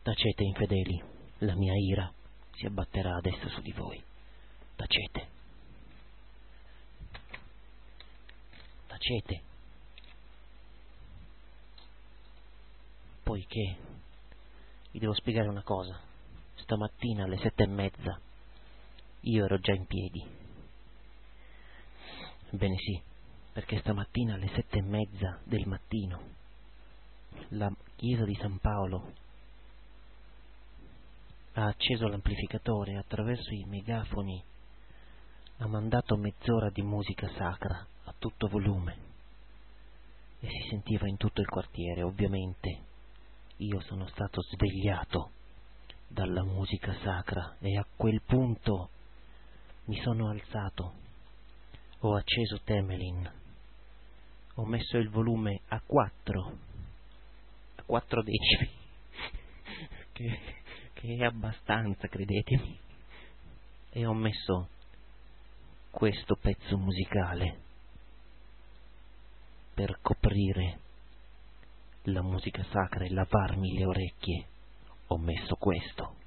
Tacete, infedeli, la mia ira si abbatterà adesso su di voi. Tacete. Tacete. Poiché vi devo spiegare una cosa. Stamattina alle 7:30 io ero già in piedi. Ebbene sì, perché stamattina alle 7:30 del mattino la chiesa di San Paolo ha acceso l'amplificatore e attraverso i megafoni ha mandato mezz'ora di musica sacra a tutto volume e si sentiva in tutto il quartiere. Ovviamente io sono stato svegliato dalla musica sacra e a quel punto mi sono alzato, ho acceso Temelin, ho messo il volume a 4 decimi, che è abbastanza, credetemi, e ho messo questo pezzo musicale per coprire la musica sacra e lavarmi le orecchie. Ho messo questo.